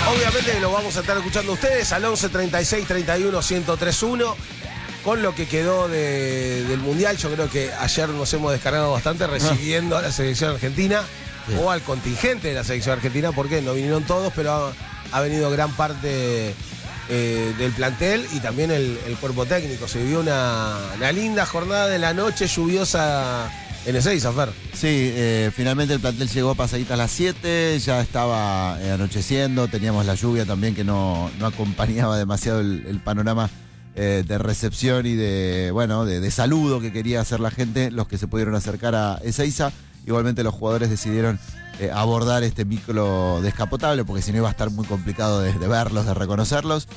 Obviamente lo vamos a estar escuchando ustedes al 11 36 31 1031 con lo que quedó del Mundial. Yo creo que ayer nos hemos descargado bastante recibiendo a la selección argentina o al contingente de la selección argentina, porque no vinieron todos, pero ha venido gran parte del plantel y también el cuerpo técnico. Se vivió una linda jornada de la noche lluviosa en Ezeiza, Fer. Sí, finalmente el plantel llegó pasaditas a las 7, ya estaba anocheciendo, teníamos la lluvia también que no acompañaba demasiado el panorama de recepción y de saludo que quería hacer la gente, los que se pudieron acercar a Ezeiza. Igualmente los jugadores decidieron abordar este micro descapotable, porque si no iba a estar muy complicado de verlos, de reconocerlos.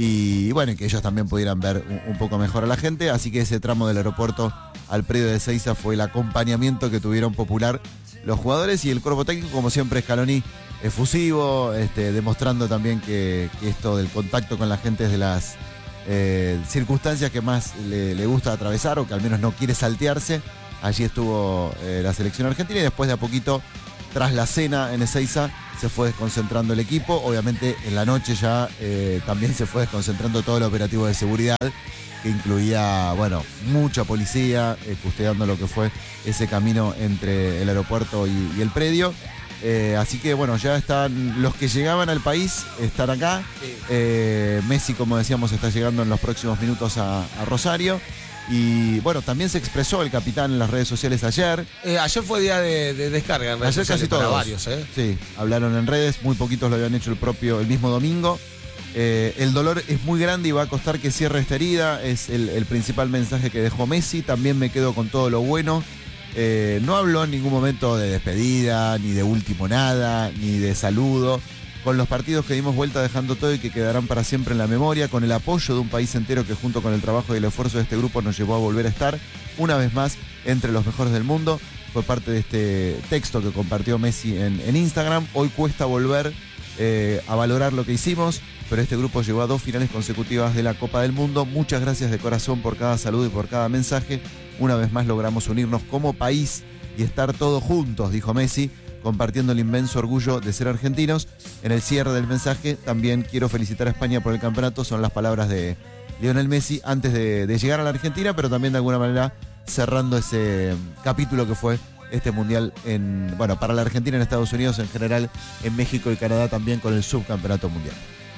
Y bueno, que ellos también pudieran ver un poco mejor a la gente. Así que ese tramo del aeropuerto al predio de Ezeiza fue el acompañamiento que tuvieron popular los jugadores, y el cuerpo técnico, como siempre, Scaloni efusivo, demostrando también que esto del contacto con la gente es de las circunstancias que más le gusta atravesar, o que al menos no quiere saltearse. Allí estuvo la selección argentina, y después de a poquito, tras la cena en Ezeiza, se fue desconcentrando el equipo. Obviamente en la noche ya también se fue desconcentrando todo el operativo de seguridad, que incluía, mucha policía custodiando lo que fue ese camino entre el aeropuerto y el predio. Así que ya están los que llegaban al país, están acá. Sí. Messi, como decíamos, está llegando en los próximos minutos a Rosario. Y también se expresó el capitán en las redes sociales ayer. Ayer fue día de descarga en redes Ayer sociales casi todos. para varios. Sí, hablaron en redes, muy poquitos lo habían hecho el mismo domingo. El dolor es muy grande y va a costar que cierre esta herida, es el principal mensaje que dejó Messi. También me quedo con todo lo bueno. No habló en ningún momento de despedida, ni de último nada, ni de saludo. Con los partidos que dimos vuelta dejando todo y que quedarán para siempre en la memoria, con el apoyo de un país entero que, junto con el trabajo y el esfuerzo de este grupo, nos llevó a volver a estar una vez más entre los mejores del mundo. Fue parte de este texto que compartió Messi en Instagram. Hoy cuesta volver a valorar lo que hicimos, pero este grupo llegó a 2 finales consecutivas de la Copa del Mundo. Muchas gracias de corazón por cada saludo y por cada mensaje. Una vez más logramos unirnos como país y estar todos juntos, dijo Messi, compartiendo el inmenso orgullo de ser argentinos. En el cierre del mensaje, también quiero felicitar a España por el campeonato. Son las palabras de Lionel Messi antes de llegar a la Argentina, pero también de alguna manera cerrando ese capítulo que fue este mundial para la Argentina, en Estados Unidos en general, en México y Canadá también, con el subcampeonato mundial.